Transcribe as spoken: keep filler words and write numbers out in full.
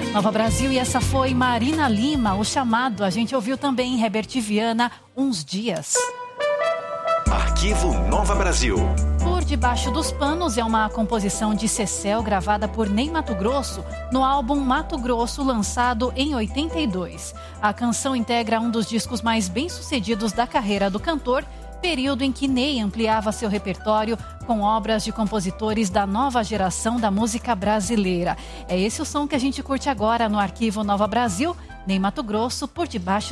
Nova Brasil, e essa foi Marina Lima, O Chamado. A gente ouviu também Herbert Viana, Uns Dias. Arquivo Nova Brasil. Por Debaixo dos Panos é uma composição de Cecel gravada por Ney Matogrosso no álbum Mato Grosso, lançado em oitenta e dois. A canção integra um dos discos mais bem-sucedidos da carreira do cantor, período em que Ney ampliava seu repertório com obras de compositores da nova geração da música brasileira. É esse o som que a gente curte agora no Arquivo Nova Brasil. Ney Matogrosso, Por Debaixo